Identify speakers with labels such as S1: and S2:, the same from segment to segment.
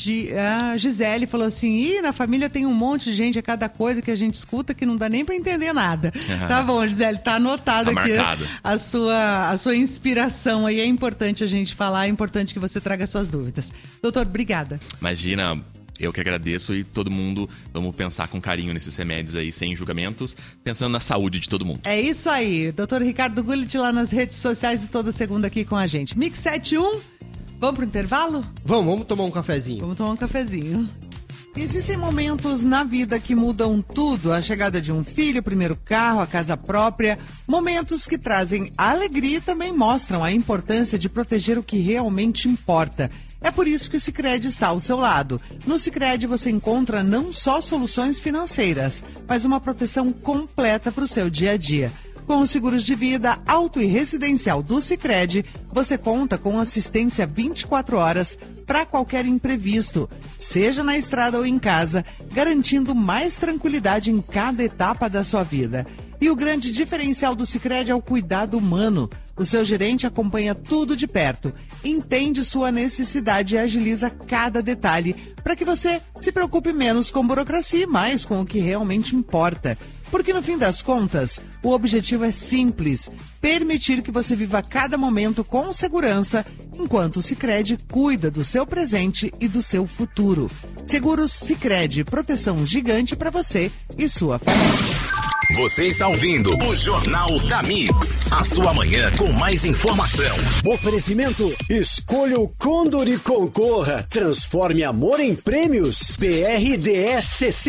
S1: Gisele falou assim, na família tem um monte de gente, é cada coisa que a gente escuta que não dá nem pra entender nada. Tá bom, Gisele, tá anotado aqui a sua inspiração aí. É importante a gente falar, é importante que você traga suas dúvidas. Doutor, obrigada.
S2: Imagina, eu que agradeço, e todo mundo, vamos pensar com carinho nesses remédios aí, sem julgamentos, pensando na saúde de todo mundo.
S1: É isso aí, doutor Ricardo Gullit lá nas redes sociais e toda segunda aqui com a gente. Mix 71, vamos pro intervalo?
S3: Vamos tomar um cafezinho.
S1: Vamos tomar um cafezinho. Existem momentos na vida que mudam tudo, a chegada de um filho, o primeiro carro, a casa própria, momentos que trazem alegria e também mostram a importância de proteger o que realmente importa. É por isso que o Sicredi está ao seu lado. No Sicredi você encontra não só soluções financeiras, mas uma proteção completa para o seu dia a dia. Com os seguros de vida, auto e residencial do Sicredi, você conta com assistência 24 horas para qualquer imprevisto, seja na estrada ou em casa, garantindo mais tranquilidade em cada etapa da sua vida. E o grande diferencial do Sicredi é o cuidado humano. O seu gerente acompanha tudo de perto, entende sua necessidade e agiliza cada detalhe para que você se preocupe menos com burocracia e mais com o que realmente importa. Porque no fim das contas, o objetivo é simples: permitir que você viva cada momento com segurança, enquanto o Sicredi cuida do seu presente e do seu futuro. Seguros Sicredi, proteção gigante para você e sua família.
S4: Você está ouvindo o Jornal da Mix, a sua manhã com mais informação.
S5: Oferecimento: escolha o Condor e concorra. Transforme amor em prêmios. BRDS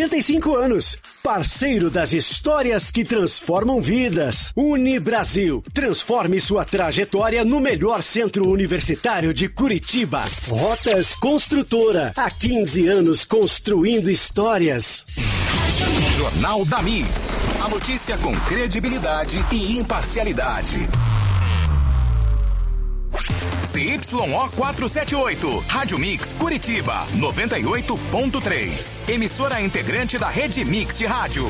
S5: 65 anos. Parceiro das histórias que transformam vidas. Unibrasil. Transforme sua trajetória no melhor centro universitário de Curitiba. Rotas Construtora. Há 15 anos construindo histórias.
S4: Jornal da Mix. A notícia com credibilidade e imparcialidade. CYO 478, Rádio Mix Curitiba, 98.3. Emissora integrante da Rede Mix de Rádio.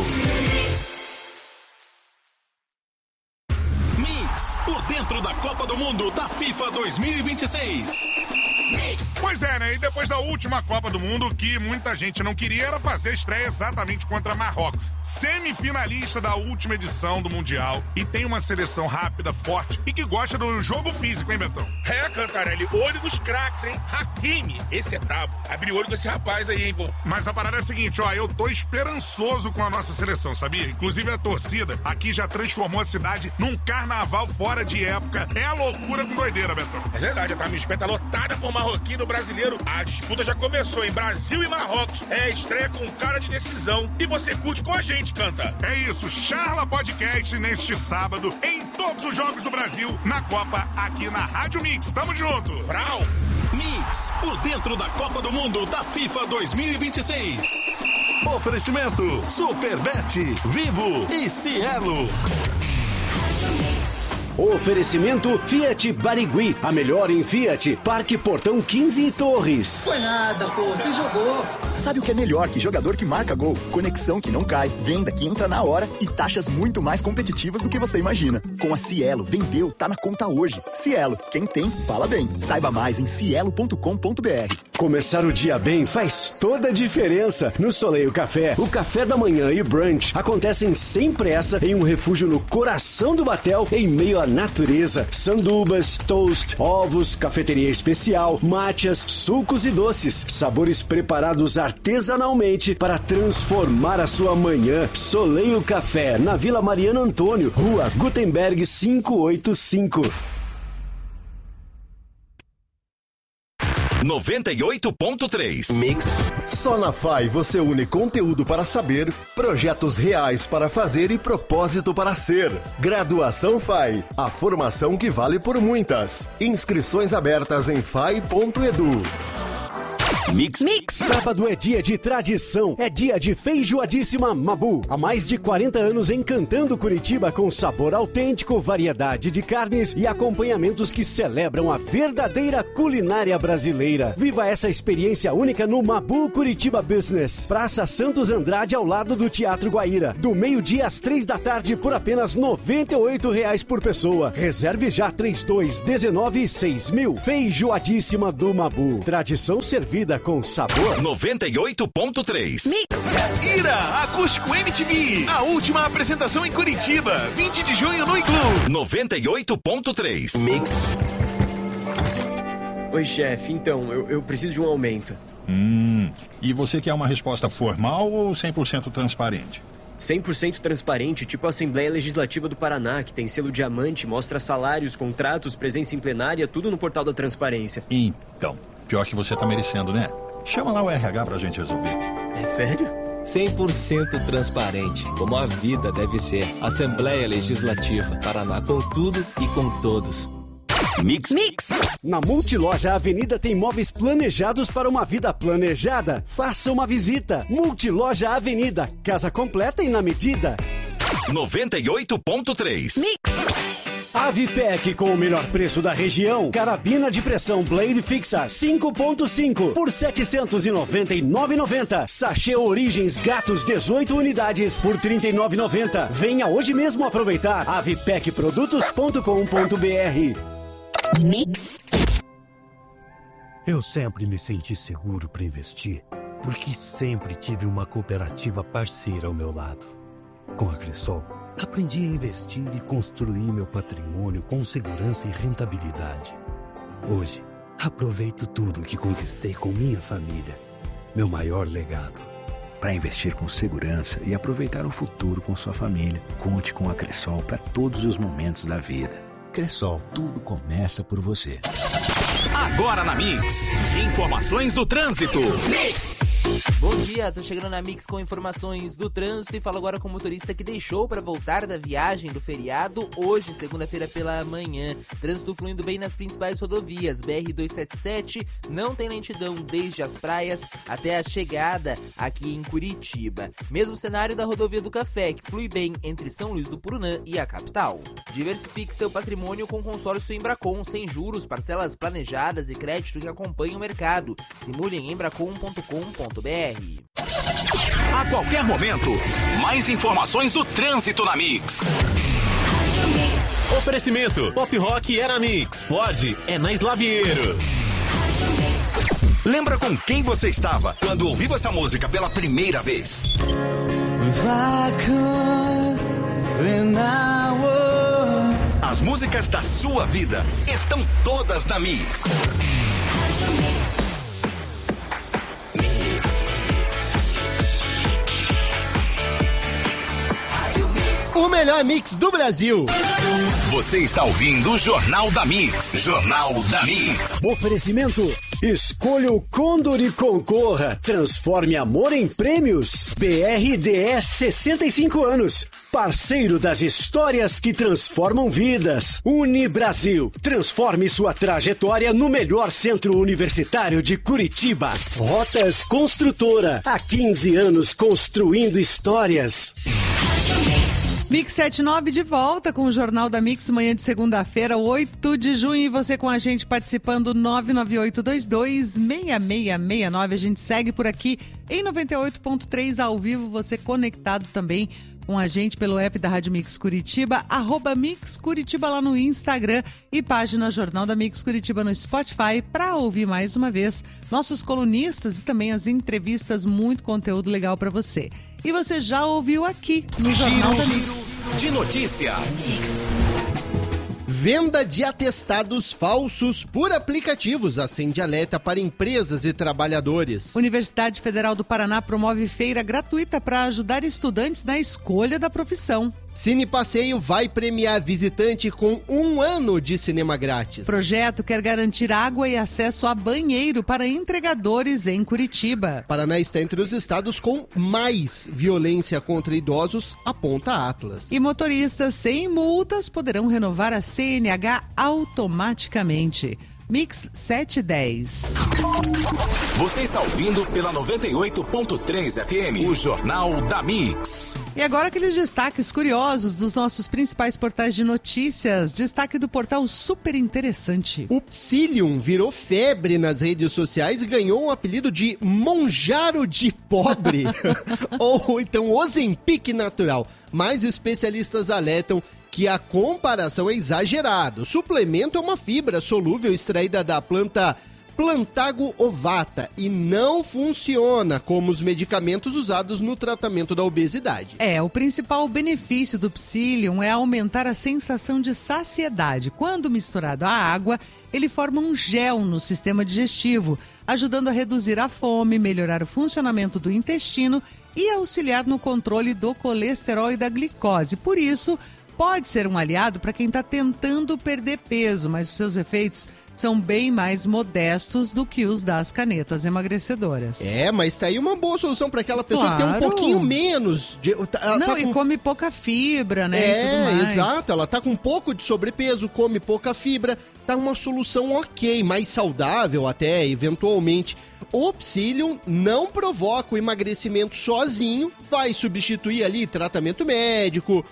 S4: Mix, por dentro da Copa do Mundo da FIFA 2026.
S6: Pois é, né? E depois da última Copa do Mundo, o que muita gente não queria era fazer estreia exatamente contra Marrocos. Semifinalista da última edição do Mundial. E tem uma seleção rápida, forte e que gosta do jogo físico, hein, Betão?
S7: É, Cantarelli, olho dos craques, hein? Hakimi, esse é brabo. Abre olho com esse rapaz aí, hein, pô.
S6: Mas a parada é a seguinte, ó, eu tô esperançoso com a nossa seleção, sabia? Inclusive a torcida aqui já transformou a cidade num carnaval fora de época. É a loucura com doideira, Betão.
S7: É verdade, a Tamisco tá lotada por marroquino brasileiro. A disputa já começou em Brasil e Marrocos. É a estreia com cara de decisão. E você curte com a gente, Canta.
S6: É isso, Charla Podcast neste sábado, em todos os jogos do Brasil, na Copa, aqui na Rádio Mix. Tamo junto.
S7: Frau.
S4: Mix, por dentro da Copa do Mundo da FIFA 2026.
S8: Oferecimento: Superbet, Vivo e Cielo.
S5: Oferecimento: Fiat Barigui, a melhor em Fiat, Parque Portão 15 e Torres.
S9: Foi nada, pô, você jogou.
S10: Sabe o que é melhor que jogador que marca gol? Conexão que não cai, venda que entra na hora e taxas muito mais competitivas do que você imagina. Com a Cielo, vendeu, tá na conta hoje. Cielo, quem tem, fala bem. Saiba mais em cielo.com.br.
S5: Começar o dia bem faz toda a diferença. No Soleil Café, o café da manhã e brunch acontecem sem pressa em um refúgio no coração do Batel, em meio à natureza. Sandubas, toast, ovos, cafeteria especial, matchas, sucos e doces. Sabores preparados artesanalmente para transformar a sua manhã. Soleil Café, na Vila Mariano Antônio, Rua Gutenberg 585.
S4: 98.3
S8: Mix. Só na FAI você une conteúdo para saber, projetos reais para fazer e propósito para ser. Graduação FAI, a formação que vale por muitas. Inscrições abertas em fai.edu.
S5: Mix. Sábado é dia de tradição, é dia de feijoadíssima Mabu. Há mais de 40 anos encantando Curitiba com sabor autêntico, variedade de carnes e acompanhamentos que celebram a verdadeira culinária brasileira. Viva essa experiência única no Mabu Curitiba Business. Praça Santos Andrade, ao lado do Teatro Guaíra. Do meio-dia às 3 da tarde por apenas R$ 98,00 por pessoa. Reserve já 3219-6000. Feijoadíssima do Mabu. Tradição servida vida com sabor.
S3: 98.3 Mix. Ira Acústico MTV. A última apresentação em Curitiba. 20 de junho no Iglu. 98.3 Mix.
S11: Oi, chefe. Então, eu preciso de um aumento.
S12: E você quer uma resposta formal ou 100% transparente?
S11: 100% transparente, tipo a Assembleia Legislativa do Paraná, que tem selo diamante, mostra salários, contratos, presença em plenária, tudo no portal da transparência.
S12: Então, pior que você tá merecendo, né? Chama lá o RH pra gente resolver.
S11: É sério?
S13: 100% transparente, como a vida deve ser. Assembleia Legislativa, Paraná, com tudo e com todos.
S5: Mix. Na Multiloja Avenida tem móveis planejados para uma vida planejada. Faça uma visita. Multiloja Avenida, casa completa e na medida.
S3: 98.3 Mix.
S5: Avipec com o melhor preço da região. Carabina de pressão Blade Fixa 5.5 por R$ 799,90. Sachê Origens Gatos 18 unidades por R$ 39,90. Venha hoje mesmo aproveitar. avipecprodutos.com.br.
S14: Mix. Eu sempre me senti seguro para investir, porque sempre tive uma cooperativa parceira ao meu lado. Com a Cressol, aprendi a investir e construir meu patrimônio com segurança e rentabilidade. Hoje, aproveito tudo que conquistei com minha família, meu maior legado.
S15: Para investir com segurança e aproveitar o futuro com sua família, conte com a Cressol para todos os momentos da vida. Cressol, tudo começa por você.
S4: Agora na Mix, informações do trânsito. Mix.
S16: Bom dia, tô chegando na Mix com informações do trânsito e falo agora com o motorista que deixou para voltar da viagem do feriado hoje, segunda-feira pela manhã. Trânsito fluindo bem nas principais rodovias. BR-277 não tem lentidão desde as praias até a chegada aqui em Curitiba. Mesmo cenário da rodovia do Café, que flui bem entre São Luís do Purunã e a capital. Diversifique seu patrimônio com consórcio Embracon, sem juros, parcelas planejadas e crédito que acompanham o mercado. Simule em embracon.com.br.
S4: A qualquer momento, mais informações do trânsito na Mix.
S17: Oferecimento Pop Rock é na Mix. Pode é na Slavieiro.
S3: Lembra com quem você estava quando ouviu essa música pela primeira vez? As músicas da sua vida estão todas na Mix.
S18: O melhor mix do Brasil.
S4: Você está ouvindo o Jornal da Mix. Jornal da Mix.
S5: Oferecimento: escolha o Condor e concorra. Transforme amor em prêmios. BRDS 65 anos. Parceiro das histórias que transformam vidas. Unibrasil. Transforme sua trajetória no melhor centro universitário de Curitiba. Rotas Construtora. Há 15 anos construindo histórias.
S1: Mix 79 de volta com o Jornal da Mix, manhã de segunda-feira, 8 de junho, e você com a gente participando 998226669. A gente segue por aqui em 98.3 ao vivo, você conectado também com a gente pelo app da Rádio Mix Curitiba, @Mix Curitiba lá no Instagram e página Jornal da Mix Curitiba no Spotify para ouvir mais uma vez nossos colunistas e também as entrevistas, muito conteúdo legal para você. E você já ouviu aqui no Jornal da Mix.
S4: De notícias.
S18: Venda de atestados falsos por aplicativos acende alerta para empresas e trabalhadores.
S1: Universidade Federal do Paraná promove feira gratuita para ajudar estudantes na escolha da profissão.
S18: Cine Passeio vai premiar visitante com 1 ano de cinema grátis.
S1: Projeto quer garantir água e acesso a banheiro para entregadores em Curitiba.
S18: Paraná está entre os estados com mais violência contra idosos, aponta Atlas.
S1: E motoristas sem multas poderão renovar a CNH automaticamente. Mix 710.
S4: Você está ouvindo pela 98.3 FM, o Jornal da Mix.
S1: E agora aqueles destaques curiosos dos nossos principais portais de notícias. Destaque do portal Super Interessante.
S18: O Psyllium virou febre nas redes sociais e ganhou um apelido de Monjaro de Pobre. Ou então Ozempic Natural. Mais especialistas alertam que a comparação é exagerada. O suplemento é uma fibra solúvel extraída da planta Plantago ovata e não funciona como os medicamentos usados no tratamento da obesidade.
S1: O principal benefício do Psyllium é aumentar a sensação de saciedade. Quando misturado à água, ele forma um gel no sistema digestivo, ajudando a reduzir a fome, melhorar o funcionamento do intestino e auxiliar no controle do colesterol e da glicose. Por isso, pode ser um aliado para quem está tentando perder peso, mas os seus efeitos são bem mais modestos do que os das canetas emagrecedoras.
S18: Mas tá aí uma boa solução para aquela pessoa que tem um pouquinho menos.
S1: E come pouca fibra, né? E tudo mais.
S18: Exato. Ela tá com um pouco de sobrepeso, come pouca fibra. Tá uma solução ok, mais saudável até, eventualmente. O Psyllium não provoca o emagrecimento sozinho, vai substituir ali tratamento médico,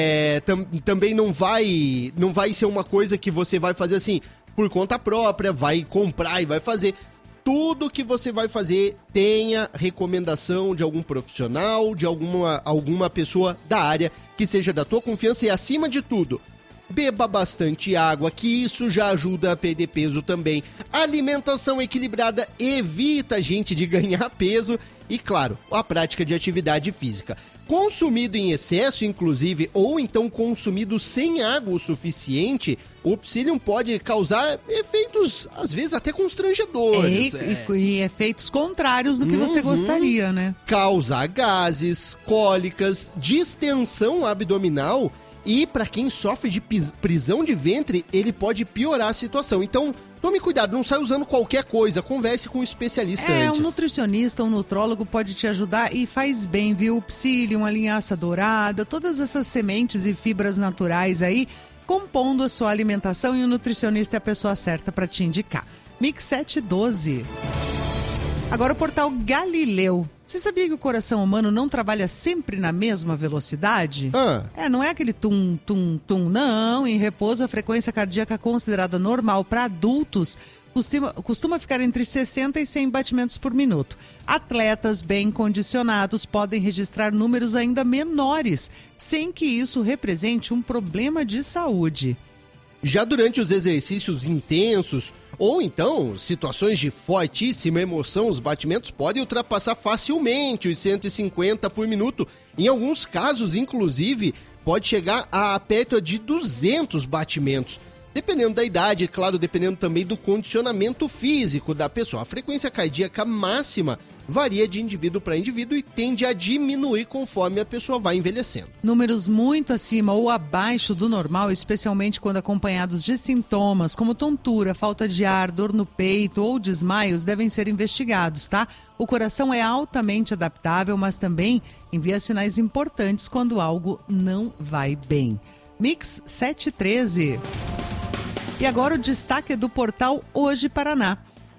S18: também não vai ser uma coisa que você vai fazer assim por conta própria, vai comprar e vai fazer. Tudo que você vai fazer tenha recomendação de algum profissional, de alguma pessoa da área que seja da tua confiança e, acima de tudo, beba bastante água, que isso já ajuda a perder peso também. Alimentação equilibrada evita a gente de ganhar peso e, claro, a prática de atividade física. Consumido em excesso, inclusive, ou então consumido sem água o suficiente, o Psyllium pode causar efeitos, às vezes, até constrangedores.
S1: E efeitos contrários do que você gostaria, né?
S18: Causar gases, cólicas, distensão abdominal e, para quem sofre de prisão de ventre, ele pode piorar a situação. Então, tome cuidado, não sai usando qualquer coisa, converse com um especialista antes.
S1: Um nutricionista, um nutrólogo pode te ajudar e faz bem, viu? O Psyllium, a linhaça dourada, todas essas sementes e fibras naturais aí, compondo a sua alimentação, e o nutricionista é a pessoa certa para te indicar. Mix 712. Agora o portal Galileu. Você sabia que o coração humano não trabalha sempre na mesma velocidade? Não é aquele tum, tum, tum, não. Em repouso, a frequência cardíaca considerada normal para adultos costuma ficar entre 60 e 100 batimentos por minuto. Atletas bem condicionados podem registrar números ainda menores, sem que isso represente um problema de saúde.
S18: Já durante os exercícios intensos, ou então situações de fortíssima emoção, os batimentos podem ultrapassar facilmente os 150 por minuto. Em alguns casos, inclusive, pode chegar a perto de 200 batimentos. Dependendo da idade, claro, dependendo também do condicionamento físico da pessoa. A frequência cardíaca máxima varia de indivíduo para indivíduo e tende a diminuir conforme a pessoa vai envelhecendo.
S1: Números muito acima ou abaixo do normal, especialmente quando acompanhados de sintomas como tontura, falta de ar, dor no peito ou desmaios, devem ser investigados, tá? O coração é altamente adaptável, mas também envia sinais importantes quando algo não vai bem. Mix 713. E agora o destaque é do portal Hoje Paraná.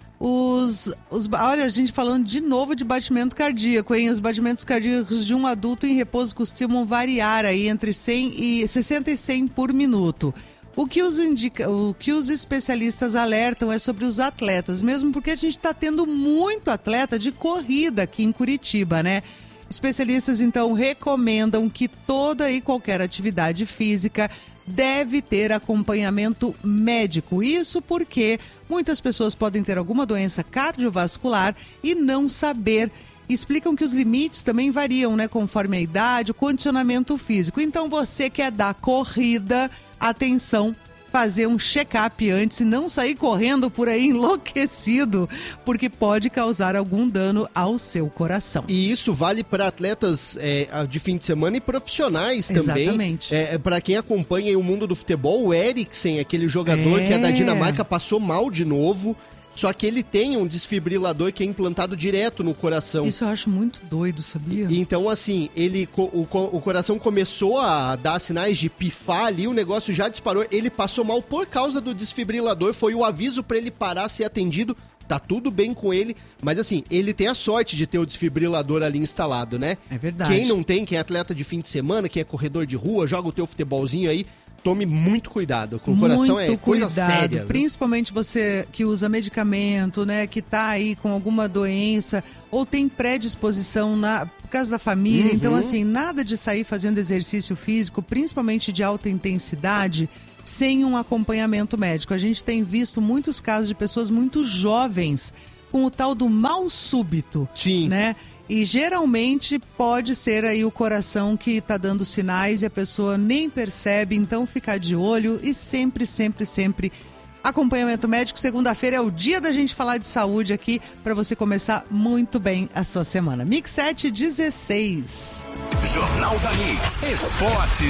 S1: Olha, a gente falando de novo de batimento cardíaco, hein? Os batimentos cardíacos de um adulto em repouso costumam variar aí entre 60 e 100 por minuto. O que os especialistas alertam é sobre os atletas, mesmo porque a gente está tendo muito atleta de corrida aqui em Curitiba, né? Especialistas, então, recomendam que toda e qualquer atividade física deve ter acompanhamento médico. Isso porque muitas pessoas podem ter alguma doença cardiovascular e não saber. Explicam que os limites também variam, né, conforme a idade, o condicionamento físico. Então, você quer dar corrida, atenção, fazer um check-up antes e não sair correndo por aí enlouquecido, porque pode causar algum dano ao seu coração.
S18: E isso vale para atletas de fim de semana e profissionais também.
S1: Exatamente.
S18: Para quem acompanha o mundo do futebol, o Eriksen, aquele jogador que é da Dinamarca, passou mal de novo. Só que ele tem um desfibrilador que é implantado direto no coração.
S1: Isso eu acho muito doido, sabia?
S18: Então, assim, o coração começou a dar sinais de pifar ali, o negócio já disparou. Ele passou mal por causa do desfibrilador, foi o aviso para ele parar, ser atendido. Tá tudo bem com ele, mas assim, ele tem a sorte de ter o desfibrilador ali instalado, né?
S1: É verdade.
S18: Quem não tem, quem é atleta de fim de semana, quem é corredor de rua, joga o teu futebolzinho aí, tome muito cuidado, com o coração é coisa séria.
S1: Principalmente você que usa medicamento, né, que tá aí com alguma doença ou tem predisposição por causa da família. Então, assim, nada de sair fazendo exercício físico, principalmente de alta intensidade, sem um acompanhamento médico. A gente tem visto muitos casos de pessoas muito jovens com o tal do mal súbito, né? E geralmente pode ser aí o coração que está dando sinais e a pessoa nem percebe, então ficar de olho e sempre acompanhamento médico. Segunda-feira é o dia da gente falar de saúde aqui para você começar muito bem a sua semana. Mix 716.
S3: Jornal da Mix. Esporte.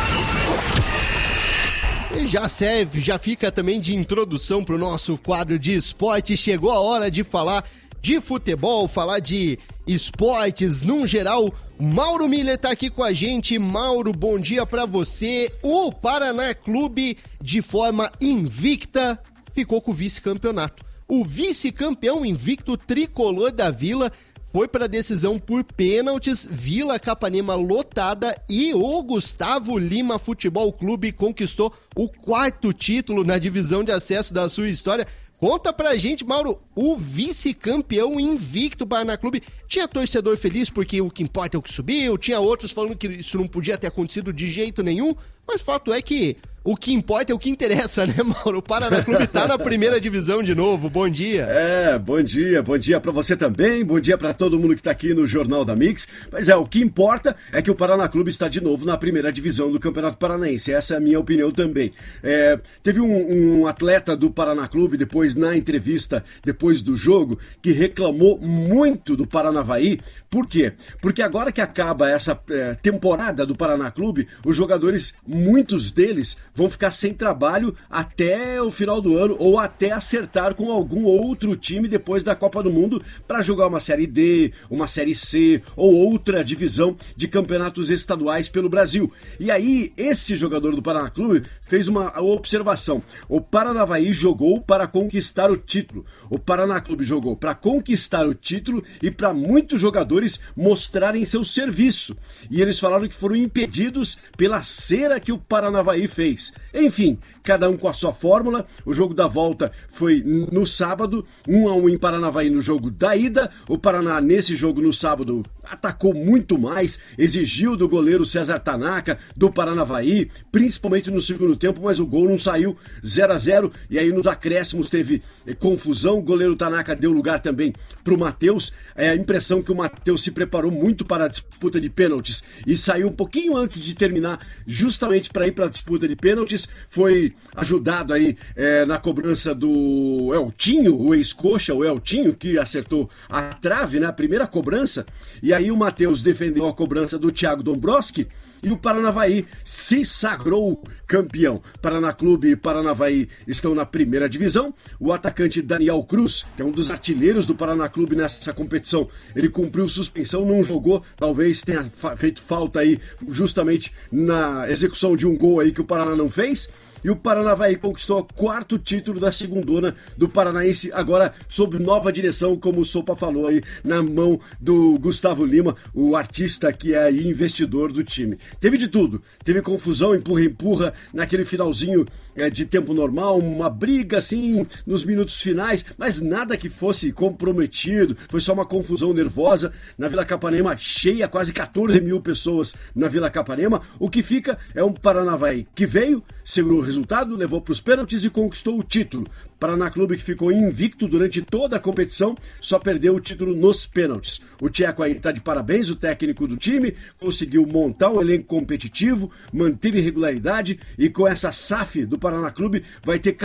S18: E já fica também de introdução para o nosso quadro de esporte. Chegou a hora de falar de futebol, falar de esportes num geral. Mauro Miller tá aqui com a gente. Mauro, bom dia pra você. O Paraná Clube, de forma invicta, ficou com o vice-campeonato. O vice-campeão invicto tricolor da Vila foi para decisão por pênaltis. Vila Capanema lotada e o Gustavo Lima Futebol Clube conquistou o 4º título na divisão de acesso da sua história. Conta pra gente, Mauro, o vice-campeão invicto Paraná Clube. Tinha torcedor feliz porque o que importa é o que subiu, tinha outros falando que isso não podia ter acontecido de jeito nenhum, mas fato é que o que importa é o que interessa, né, Mauro? O Paraná Clube tá na primeira divisão de novo. Bom dia.
S19: Bom dia pra você também, bom dia pra todo mundo que tá aqui no Jornal da Mix. Mas o que importa é que o Paraná Clube está de novo na primeira divisão do Campeonato Paranaense, essa é a minha opinião também. Teve um atleta do Paraná Clube, depois na entrevista, depois do jogo, que reclamou muito do Paranavaí. Por quê? Porque agora que acaba essa temporada do Paraná Clube, os jogadores, muitos deles, vão ficar sem trabalho até o final do ano ou até acertar com algum outro time depois da Copa do Mundo para jogar uma Série D, uma Série C ou outra divisão de campeonatos estaduais pelo Brasil. E aí, esse jogador do Paraná Clube fez uma observação. O Paranavaí jogou para conquistar o título. O Paraná Clube jogou para conquistar o título e para muitos jogadores mostrarem seu serviço. E eles falaram que foram impedidos pela cera que o Paranavaí fez. Enfim, cada um com a sua fórmula. O jogo da volta foi no sábado, 1-1 em Paranavaí no jogo da ida. O Paraná, nesse jogo no sábado, atacou muito mais, exigiu do goleiro César Tanaka, do Paranavaí, principalmente no segundo tempo, mas o gol não saiu, 0-0, e aí nos acréscimos teve confusão. O goleiro Tanaka deu lugar também para o Matheus. A impressão que o Matheus se preparou muito para a disputa de pênaltis e saiu um pouquinho antes de terminar, justamente para ir para a disputa de pênaltis. Foi ajudado aí na cobrança do Eltinho, o ex-coxa, o Eltinho, que acertou a trave, né, a primeira cobrança. E aí o Matheus defendeu a cobrança do Thiago Dombrowski e o Paranavaí se sagrou campeão. Paraná Clube e Paranavaí estão na primeira divisão. O atacante Daniel Cruz, que é um dos artilheiros do Paraná Clube nessa competição, ele cumpriu suspensão, não jogou, talvez tenha feito falta aí justamente na execução de um gol aí que o Paraná não fez. E o Paranavaí conquistou o 4º título da segundona do Paranaense, agora sob nova direção, como o Sopa falou aí, na mão do Gustavo Lima, o artista que é investidor do time. Teve de tudo, teve confusão, empurra-empurra naquele finalzinho de tempo normal, uma briga assim nos minutos finais, mas nada que fosse comprometido, foi só uma confusão nervosa na Vila Capanema, cheia, quase 14 mil pessoas na Vila Capanema. O que fica é um Paranavaí que veio, segurou o resultado, levou para os pênaltis e conquistou o título. Paraná Clube, que ficou invicto durante toda a competição, só perdeu o título nos pênaltis. O Tcheco aí está de parabéns, o técnico do time, conseguiu montar um elenco competitivo, manteve regularidade e com essa SAF do Paraná Clube vai ter...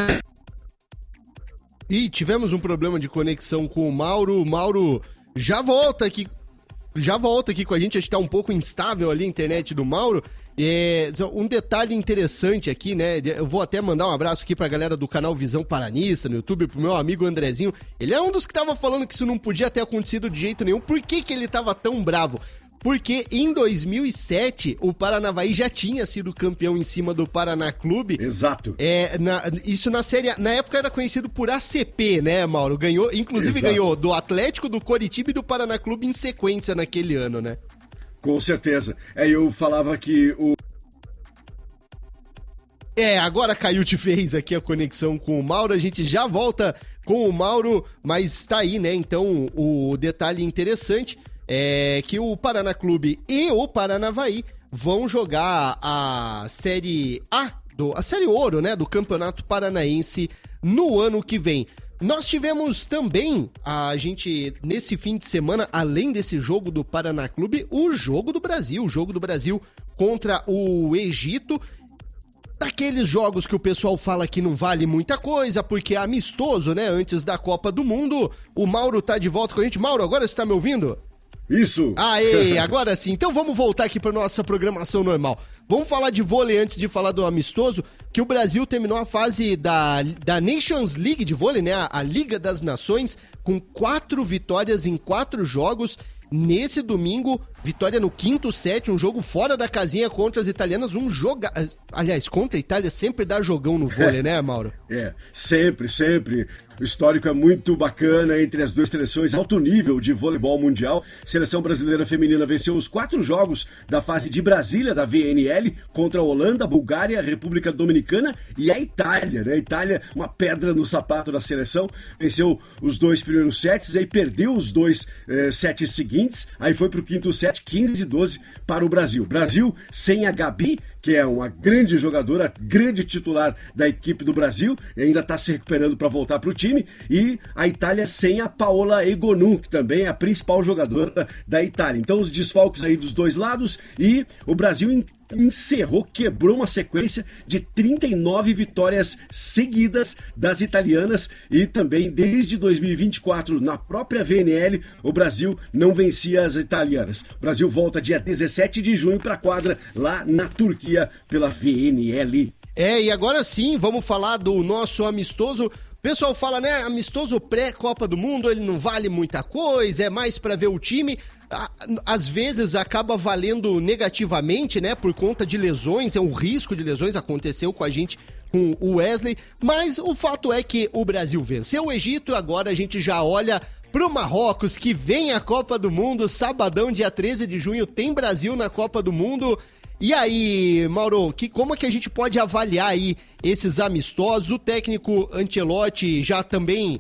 S18: E tivemos um problema de conexão com o Mauro. O Mauro já volta aqui com a gente, acho que tá um pouco instável ali a internet do Mauro. Um detalhe interessante aqui, né? Eu vou até mandar um abraço aqui pra galera do canal Visão Paranista no YouTube, pro meu amigo Andrezinho. Ele é um dos que tava falando que isso não podia ter acontecido de jeito nenhum. Por que ele tava tão bravo? Porque em 2007 o Paranavaí já tinha sido campeão em cima do Paraná Clube.
S19: Exato.
S18: Isso na série A. Na época era conhecido por ACP, né, Mauro? Ganhou do Atlético, do Coritiba e do Paraná Clube em sequência naquele ano, né?
S19: Com certeza. Eu falava que o...
S18: Agora caiu de vez aqui a conexão com o Mauro, a gente já volta com o Mauro, mas tá aí, né? Então, o detalhe interessante é que o Paraná Clube e o Paranavaí vão jogar a Série A a Série Ouro, né, do Campeonato Paranaense no ano que vem. Nós tivemos também, nesse fim de semana, além desse jogo do Paraná Clube, o jogo do Brasil contra o Egito. Daqueles jogos que o pessoal fala que não vale muita coisa, porque é amistoso, né, antes da Copa do Mundo. O Mauro tá de volta com a gente. Mauro, agora você tá me ouvindo?
S19: Isso!
S18: Aê, agora sim. Então vamos voltar aqui para nossa programação normal. Vamos falar de vôlei antes de falar do amistoso, que o Brasil terminou a fase da Nations League de vôlei, né? A Liga das Nações, com 4 vitórias em 4 jogos. Nesse domingo, vitória no 5º set, um jogo fora da casinha contra as italianas, aliás, contra a Itália sempre dá jogão no vôlei, né, Mauro?
S19: Sempre. O histórico é muito bacana entre as duas seleções, alto nível de voleibol mundial. Seleção brasileira feminina venceu os 4 jogos da fase de Brasília, da VNL, contra a Holanda, a Bulgária, a República Dominicana e a Itália, né? A Itália, uma pedra no sapato da seleção, venceu os 2 primeiros sets, aí perdeu os 2 sets seguintes, aí foi pro 5º set, 15-12 para o Brasil. Brasil sem a Gabi, que é uma grande jogadora, grande titular da equipe do Brasil, ainda está se recuperando para voltar para o time, e a Itália sem a Paola Egonu, que também é a principal jogadora da Itália. Então os desfalques aí dos dois lados, e o Brasil quebrou uma sequência de 39 vitórias seguidas das italianas, e também desde 2024, na própria VNL, o Brasil não vencia as italianas. O Brasil volta dia 17 de junho para a quadra lá na Turquia pela VNL.
S18: E agora sim, vamos falar do nosso amistoso. O pessoal fala, né, amistoso pré-Copa do Mundo, ele não vale muita coisa, é mais para ver o time. Às vezes acaba valendo negativamente, né, por conta de lesões, é um risco de lesões, aconteceu com a gente, com o Wesley, mas o fato é que o Brasil venceu o Egito e agora a gente já olha pro Marrocos, que vem a Copa do Mundo, sabadão, dia 13 de junho, tem Brasil na Copa do Mundo. E aí, Mauro, como é que a gente pode avaliar aí esses amistosos? O técnico Ancelotti já também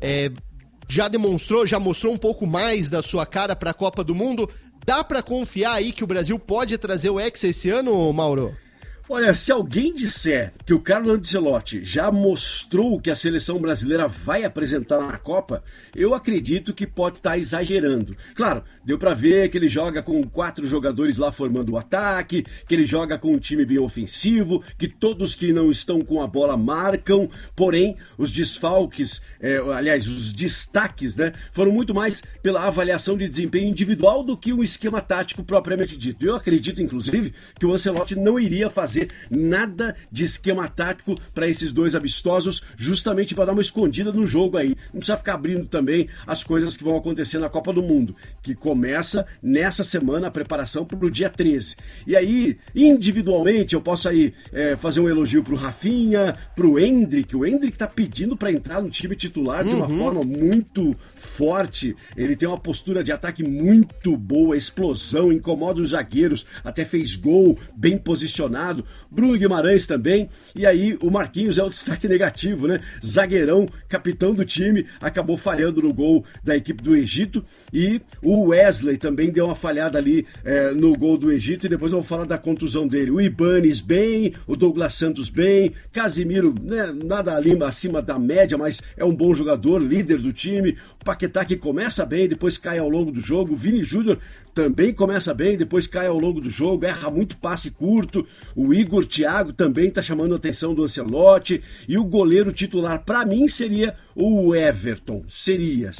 S18: já mostrou um pouco mais da sua cara para a Copa do Mundo. Dá para confiar aí que o Brasil pode trazer o Hexa esse ano, Mauro?
S19: Olha, se alguém disser que o Carlo Ancelotti já mostrou que a seleção brasileira vai apresentar na Copa, eu acredito que pode estar exagerando. Claro, deu pra ver que ele joga com 4 jogadores lá formando o ataque, que ele joga com um time bem ofensivo, que todos que não estão com a bola marcam, porém, os desfalques, os destaques, né, foram muito mais pela avaliação de desempenho individual do que um esquema tático propriamente dito. Eu acredito, inclusive, que o Ancelotti não iria fazer nada de esquema tático para esses 2 amistosos, justamente para dar uma escondida no jogo aí. Não precisa ficar abrindo também as coisas que vão acontecer na Copa do Mundo, que começa nessa semana a preparação para o dia 13. E aí, individualmente, eu posso aí fazer um elogio pro Rafinha, pro Endrick. O Endrick tá pedindo para entrar no time titular de uma forma muito forte. Ele tem uma postura de ataque muito boa, explosão, incomoda os zagueiros, até fez gol, bem posicionado. Bruno Guimarães também, e aí o Marquinhos é o destaque negativo, né? Zagueirão, capitão do time, acabou falhando no gol da equipe do Egito, e o Wesley também deu uma falhada ali no gol do Egito, e depois eu vou falar da contusão dele. O Ibanes bem, o Douglas Santos bem, Casimiro, né, nada ali acima da média, mas é um bom jogador, líder do time. O Paquetá que começa bem, depois cai ao longo do jogo. O Vini Júnior também começa bem, depois cai ao longo do jogo, erra muito passe curto. O Igor Thiago também está chamando a atenção do Ancelotti, e o goleiro titular para mim seria o Everton, seria.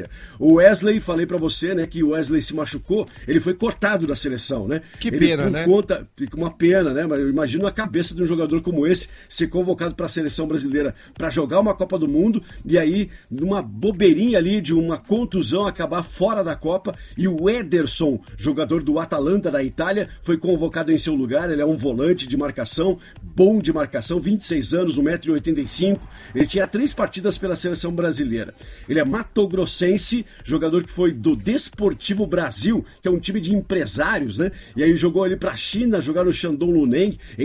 S19: O Wesley, falei para você, né, que o Wesley se machucou, ele foi cortado da seleção, né?
S18: Pena, né?
S19: Uma pena, né? Mas eu imagino a cabeça de um jogador como esse ser convocado para a seleção brasileira para jogar uma Copa do Mundo, e aí numa bobeirinha ali de uma contusão acabar fora da Copa, e o Ederson, jogador do Atalanta da Itália, foi convocado em seu lugar. Ele é um volante de marcação, bom de marcação, 26 anos, 1,85 m. Ele tinha 3 partidas pela seleção brasileira. Ele é matogrossense, jogador que foi do Desportivo Brasil, que é um time de empresários, né? E aí jogou ele para a China, jogar no Shandong Luneng em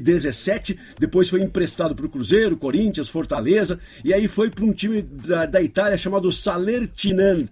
S19: 2017, depois foi emprestado para o Cruzeiro, Corinthians, Fortaleza, e aí foi para um time da Itália chamado Salernitana,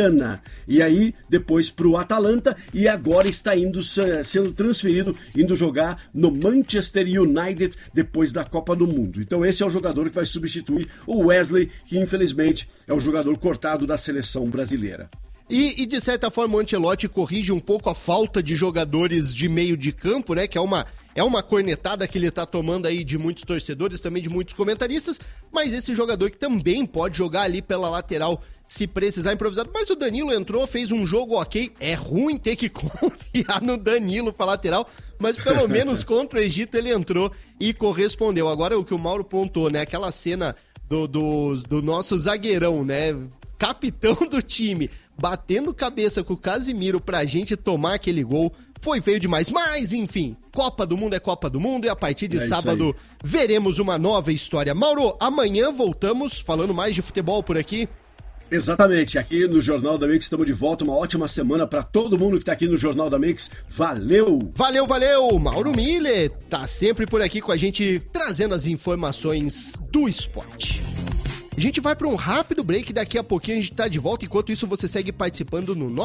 S19: e aí depois para o Atalanta, e agora está sendo transferido, indo jogar jogar no Manchester United depois da Copa do Mundo. Então esse é o jogador que vai substituir o Wesley, que infelizmente é o jogador cortado da seleção brasileira.
S18: E de certa forma o Ancelotti corrige um pouco a falta de jogadores de meio de campo, né? Que é uma cornetada que ele tá tomando aí de muitos torcedores, também de muitos comentaristas, mas esse jogador que também pode jogar ali pela lateral se precisar improvisado. Mas o Danilo entrou, fez um jogo ok. É ruim ter que confiar no Danilo pra lateral, mas pelo menos contra o Egito ele entrou e correspondeu. Agora o que o Mauro pontuou, né? Aquela cena do nosso zagueirão, né? Capitão do time, batendo cabeça com o Casimiro pra gente tomar aquele gol, foi feio demais. Mas, enfim, Copa do Mundo é Copa do Mundo e a partir de sábado veremos uma nova história. Mauro, amanhã voltamos falando mais de futebol por aqui.
S19: Exatamente, aqui no Jornal da Mix estamos de volta, uma ótima semana para todo mundo que tá aqui no Jornal da Mix. Valeu!
S18: Valeu, valeu! Mauro Miller tá sempre por aqui com a gente, trazendo as informações do esporte. A gente vai para um rápido break, daqui a pouquinho a gente tá de volta, enquanto isso você segue participando no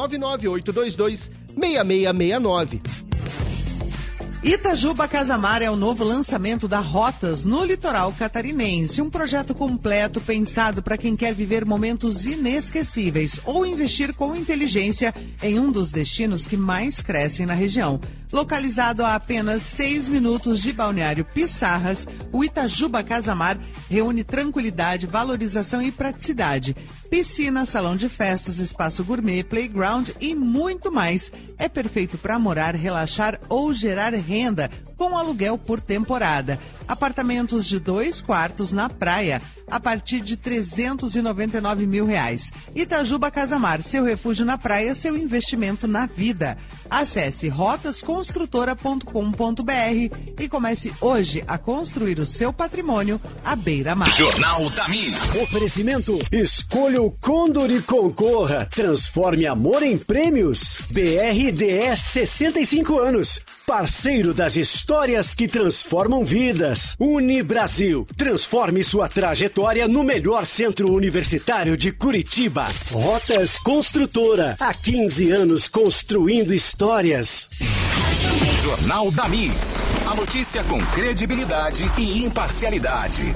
S18: 998226669.
S1: Itajuba Casamar é o novo lançamento da Rotas no litoral catarinense. Um projeto completo pensado para quem quer viver momentos inesquecíveis ou investir com inteligência em um dos destinos que mais crescem na região. Localizado a apenas 6 minutos de Balneário Pissarras, o Itajuba Casamar reúne tranquilidade, valorização e praticidade. Piscina, salão de festas, espaço gourmet, playground e muito mais. É perfeito para morar, relaxar ou gerar renda com aluguel por temporada. Apartamentos de 2 quartos na praia a partir de R$399 mil. Itajuba Casamar, seu refúgio na praia, seu investimento na vida. Acesse rotasconstrutora.com.br e comece hoje a construir o seu patrimônio à beira-mar.
S3: Jornal da Mix.
S5: Oferecimento: escolha o Condor e concorra. Transforme amor em prêmios. BRDS 65 anos. Parceiro das histórias que transformam vidas. Unibrasil. Transforme sua trajetória no melhor centro universitário de Curitiba. Rotas Construtora. Há 15 anos construindo histórias.
S4: Jornal da Mix. A notícia com credibilidade e imparcialidade.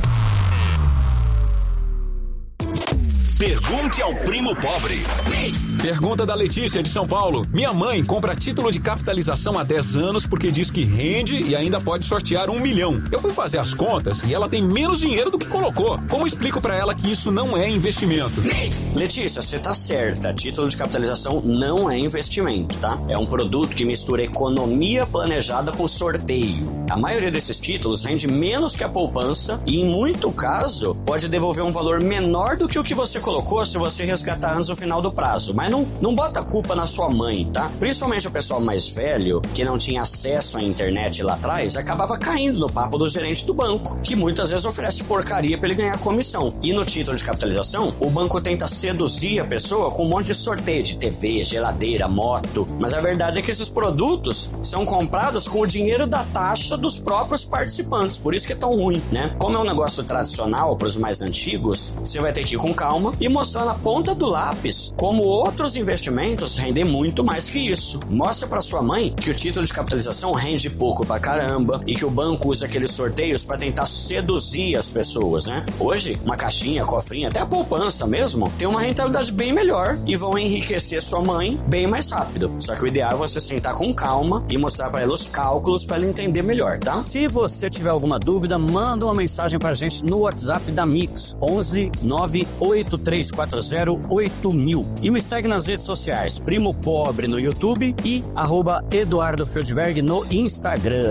S3: Pergunte ao primo pobre.
S17: Pergunta da Letícia de São Paulo. Minha mãe compra título de capitalização há 10 anos porque diz que rende e ainda pode sortear 1 milhão. Eu fui fazer as contas e ela tem menos dinheiro do que colocou. Como explico pra ela que isso não é investimento?
S20: Letícia, você tá certa. Título de capitalização não é investimento, tá? É um produto que mistura economia planejada com sorteio. A maioria desses títulos rende menos que a poupança e, em muito caso, pode devolver um valor menor do que o que você colocou se você resgatar antes do final do prazo. Mas não bota a culpa na sua mãe, tá? Principalmente o pessoal mais velho, que não tinha acesso à internet lá atrás, acabava caindo no papo do gerente do banco, que muitas vezes oferece porcaria pra ele ganhar comissão. E no título de capitalização, o banco tenta seduzir a pessoa com um monte de sorteio de TV, geladeira, moto. Mas a verdade é que esses produtos são comprados com o dinheiro da taxa dos próprios participantes. Por isso que é tão ruim, né? Como é um negócio tradicional pros mais antigos, você vai ter que ir com calma e mostrar na ponta do lápis como outros investimentos rendem muito mais que isso. Mostra pra sua mãe que o título de capitalização rende pouco pra caramba e que o banco usa aqueles sorteios pra tentar seduzir as pessoas, né? Hoje, uma caixinha, cofrinha, até a poupança mesmo, tem uma rentabilidade bem melhor e vão enriquecer sua mãe bem mais rápido. Só que o ideal é você sentar com calma e mostrar pra ela os cálculos pra ela entender melhor, tá?
S21: Se você tiver alguma dúvida, manda uma mensagem pra gente no WhatsApp da Mix, 11 983408000. E me segue nas redes sociais, Primo Pobre no YouTube e @Eduardo Feldberg no Instagram.